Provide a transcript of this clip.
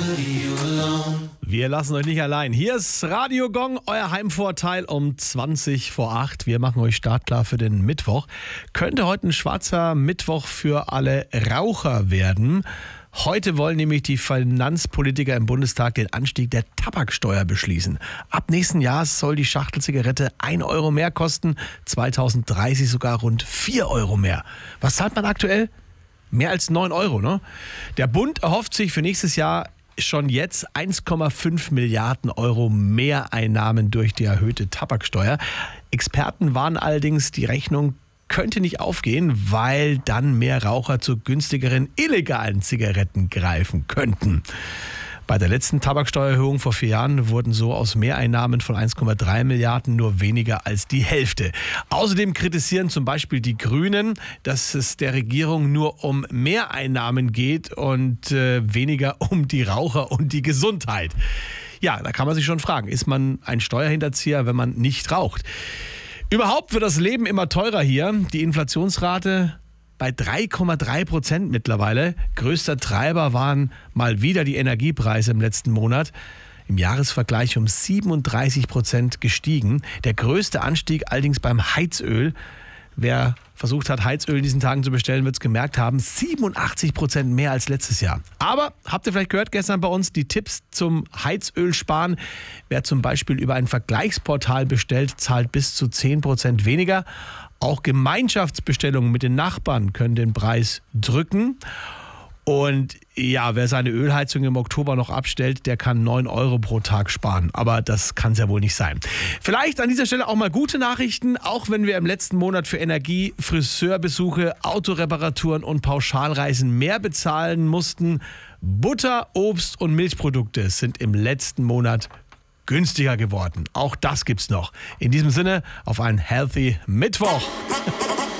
Wir lassen euch nicht allein. Hier ist Radio Gong, euer Heimvorteil um 20 vor 8. Wir machen euch startklar für den Mittwoch. Könnte heute ein schwarzer Mittwoch für alle Raucher werden. Heute wollen nämlich die Finanzpolitiker im Bundestag den Anstieg der Tabaksteuer beschließen. Ab nächsten Jahr soll die Schachtel Zigarette 1 Euro mehr kosten, 2030 sogar rund 4 Euro mehr. Was zahlt man aktuell? Mehr als 9 Euro, ne? Der Bund erhofft sich für nächstes Jahr schon jetzt 1,5 Milliarden Euro Mehreinnahmen durch die erhöhte Tabaksteuer. Experten warnen allerdings, die Rechnung könnte nicht aufgehen, weil dann mehr Raucher zu günstigeren illegalen Zigaretten greifen könnten. Bei der letzten Tabaksteuererhöhung vor 4 Jahren wurden so aus Mehreinnahmen von 1,3 Milliarden nur weniger als die Hälfte. Außerdem kritisieren zum Beispiel die Grünen, dass es der Regierung nur um Mehreinnahmen geht und weniger um die Raucher und die Gesundheit. Ja, da kann man sich schon fragen, ist man ein Steuerhinterzieher, wenn man nicht raucht? Überhaupt wird das Leben immer teurer hier. Die Inflationsrate bei 3,3% mittlerweile. Größter Treiber waren mal wieder die Energiepreise im letzten Monat. Im Jahresvergleich um 37% gestiegen. Der größte Anstieg allerdings beim Heizöl. Wer versucht hat, Heizöl in diesen Tagen zu bestellen, wird es gemerkt haben, 87% mehr als letztes Jahr. Aber habt ihr vielleicht gehört gestern bei uns die Tipps zum Heizöl sparen? Wer zum Beispiel über ein Vergleichsportal bestellt, zahlt bis zu 10% weniger. Auch Gemeinschaftsbestellungen mit den Nachbarn können den Preis drücken. Und ja, wer seine Ölheizung im Oktober noch abstellt, der kann 9 Euro pro Tag sparen. Aber das kann es ja wohl nicht sein. Vielleicht an dieser Stelle auch mal gute Nachrichten. Auch wenn wir im letzten Monat für Energie, Friseurbesuche, Autoreparaturen und Pauschalreisen mehr bezahlen mussten, Butter, Obst und Milchprodukte sind im letzten Monat günstiger geworden. Auch das gibt's noch. In diesem Sinne, auf einen healthy Mittwoch.